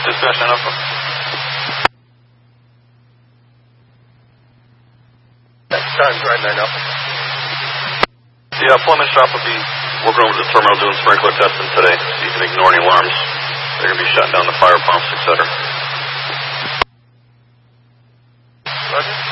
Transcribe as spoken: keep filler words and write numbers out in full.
Dispatch nine Alpha. Times right nine Alpha. The uh, Plymouth shop will be working over to the terminal doing sprinkler testing today, so you can ignore any alarms. They're going to be shutting down the fire pumps, et cetera. Roger.